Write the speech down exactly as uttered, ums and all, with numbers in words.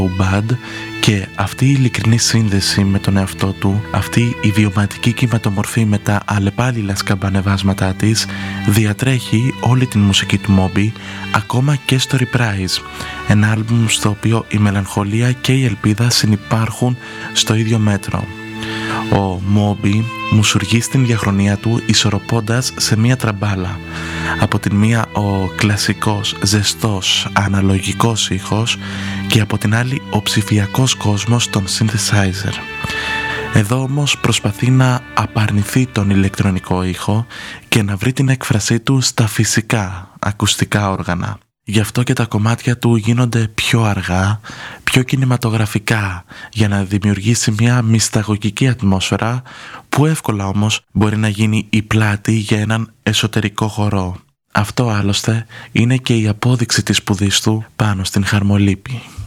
Bad, και αυτή η ειλικρινή σύνδεση με τον εαυτό του, αυτή η βιωματική κυματομορφή με τα αλλεπάλληλα σκαμπανεβάσματά της, διατρέχει όλη την μουσική του Moby, ακόμα και στο Reprise, ένα άλμπουμ στο οποίο η μελαγχολία και η ελπίδα συνυπάρχουν στο ίδιο μέτρο. Ο Moby μουσουργεί στην διαχρονία του ισορροπώντας σε μία τραμπάλα. Από την μία ο κλασικός, ζεστός, αναλογικός ήχος και από την άλλη ο ψηφιακός κόσμος των synthesizer. Εδώ όμως προσπαθεί να απαρνηθεί τον ηλεκτρονικό ήχο και να βρει την έκφρασή του στα φυσικά ακουστικά όργανα. Γι' αυτό και τα κομμάτια του γίνονται πιο αργά, πιο κινηματογραφικά, για να δημιουργήσει μια μυσταγωγική ατμόσφαιρα που εύκολα όμως μπορεί να γίνει η πλάτη για έναν εσωτερικό χορό. Αυτό άλλωστε είναι και η απόδειξη της σπουδής του πάνω στην χαρμολύπη.